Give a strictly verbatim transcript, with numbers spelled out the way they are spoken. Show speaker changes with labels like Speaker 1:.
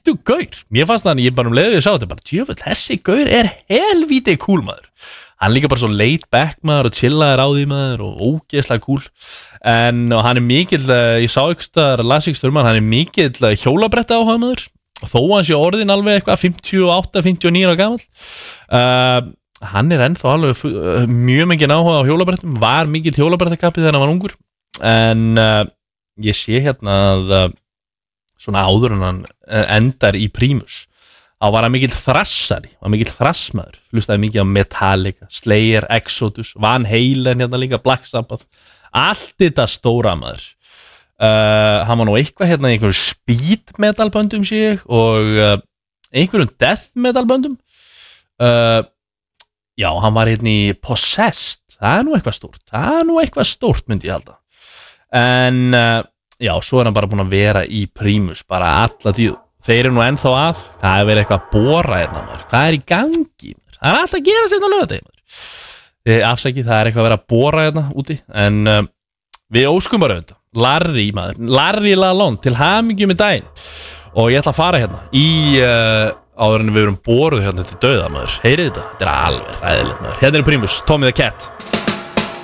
Speaker 1: geggju gaur. Mér fannst þannig, ég bara um leiði að sjá þetta bara, djöfull, þessi gaur er helvíti cool maður. Hann líka bara svo laid back maður og chillaður á því maður og ógeðslega cool. En og hann er mikill, ég sá ykkur staðar, las ykkur störman, hann er mikill hjólabretta áhuga maður. Þó hann sé orðin alveg eitthvað fimmtíu og átta til fimmtíu og níu ára gamall. Uh, hann er ennþá alveg mjög mikið áhuga á hjólabrettum, var mikill hjólabrettakappi þegar hann var ungur. En uh, ég sé hérna að uh, svona áður en hann endar í Primus. Þá var hann mikill þrassari, var mikill þrassmaður, hlustaði mikið á Metallica, Slayer, Exodus, Van Halen hérna líka, Black Sabbath, allt þetta stóra maður. Uh, hann var nú eitthvað hérna í einhverjum speed metal böndum sé ég og uh, einhverjum death metal böndum. Uh, já, hann var hérna í Possessed, það er nú eitthvað stórt, það er nú eitthvað stórt myndi ég halda. En uh, já, svo er hann bara búin að vera í Primus, bara alla tíð. Þeir eru nú ennþá að, það er verið eitthvað að bora hérna maður, hvað er í gangi maður, það er alltaf að gera sér á laugardegi maður. Þið afsakið, það er eitthvað að vera að bora hérna úti, en um, við óskum bara þetta, Larry maður, Larry Lalonde, til hamingju með daginn. Og ég ætla að fara hérna í, uh, áður en við erum boruð hérna til dauða maður, heyrið þetta, þetta er alveg ræðilegt maður. Hérna er Primus, Tommy the Cat.